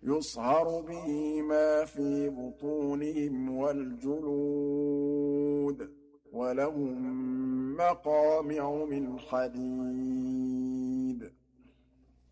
يُصْهَرُ بِهِ مَا فِي بُطُونِهِمْ وَالْجُلُودُ وَلَهُم مَّقَامِعُ مِنْ حَدِيدٍ